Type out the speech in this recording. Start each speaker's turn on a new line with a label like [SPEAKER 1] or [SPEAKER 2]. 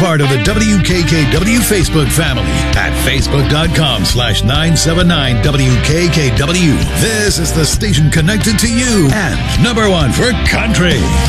[SPEAKER 1] part of the WKKW Facebook family at facebook.com/979WKKW. This is the station connected to you and #1 for country.